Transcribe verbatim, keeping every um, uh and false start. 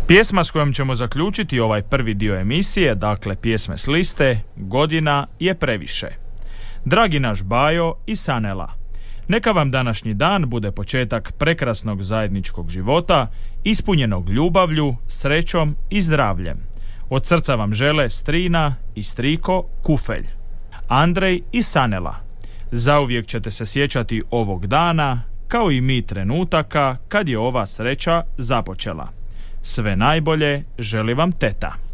Pjesma s kojom ćemo zaključiti ovaj prvi dio emisije, dakle pjesme s liste, Godina je previše. Dragi naš Bajo i Sanela, neka vam današnji dan bude početak prekrasnog zajedničkog života, ispunjenog ljubavlju, srećom i zdravljem. Od srca vam žele strina i striko Kufelj. Andrej i Sanela, zauvijek ćete se sjećati ovog dana, kao i mi trenutaka kad je ova sreća započela. Sve najbolje želi vam teta.